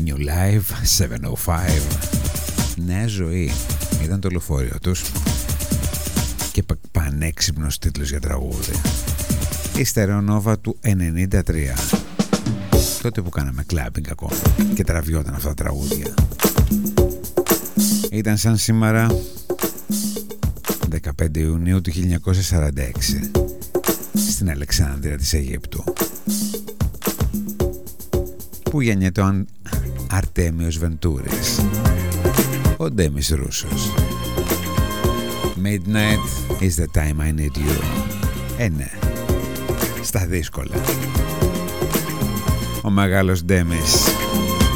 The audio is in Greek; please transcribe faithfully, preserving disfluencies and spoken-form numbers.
New Life επτακόσια πέντε. Νέα ζωή. Ήταν το λεωφορείο τους και πα- πανέξυπνος τίτλος για τραγούδι. Η στερεονόβα του ενενήντα τρία. Τότε που κάναμε κλάμπινγκ ακόμα και τραβιόταν αυτά τα τραγούδια. Ήταν σαν σήμερα δεκαπέντε Ιουνίου του χίλια εννιακόσια σαράντα έξι στην Αλεξάνδρεια της Αιγύπτου, που γεννιέται ο Αν... Αρτέμιος Βεντούρης, ο Ντέμις Ρούσος. Midnight is the time I need you. Ε, ναι, στα δύσκολα. Ο μεγάλος Ντέμις.